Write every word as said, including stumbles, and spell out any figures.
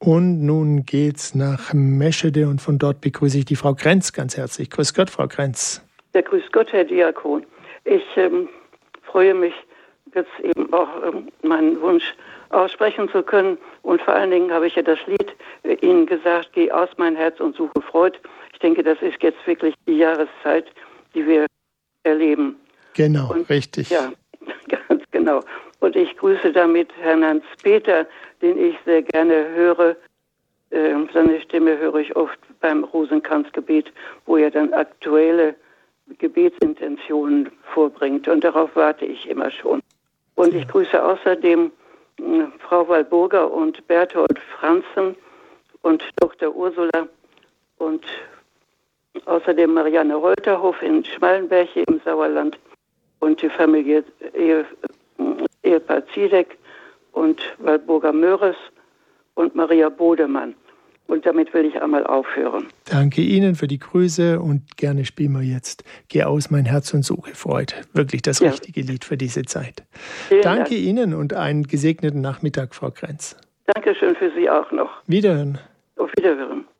Und nun geht's nach Meschede und von dort begrüße ich die Frau Krenz ganz herzlich. Grüß Gott, Frau Krenz. Ja, grüß Gott, Herr Diakon. Ich ähm, freue mich, jetzt eben auch ähm, meinen Wunsch aussprechen zu können. Und vor allen Dingen habe ich ja das Lied äh, Ihnen gesagt, geh aus mein Herz und suche Freud. Ich denke, das ist jetzt wirklich die Jahreszeit, die wir erleben. Genau, und, richtig. Ja, ganz genau. Und ich grüße damit Herrn Hans-Peter, den ich sehr gerne höre. Äh, seine Stimme höre ich oft beim Rosenkranzgebet, wo er dann aktuelle Gebetsintentionen vorbringt. Und darauf warte ich immer schon. Und ich grüße außerdem äh, Frau Walburger und Berthold Franzen und Doktor Ursula und außerdem Marianne Holterhoff in Schmallenberg hier im Sauerland und die Familie Ehe, Ehepaar Ziedek und Walburger Möres und Maria Bodemann. Und damit will ich einmal aufhören. Danke Ihnen für die Grüße und gerne spielen wir jetzt Geh aus mein Herz und suche Freud. Wirklich das ja. richtige Lied für diese Zeit. Vielen Danke Dank. Ihnen und einen gesegneten Nachmittag, Frau Krenz. Dankeschön für Sie auch noch. Wiederhören. Auf Wiederhören.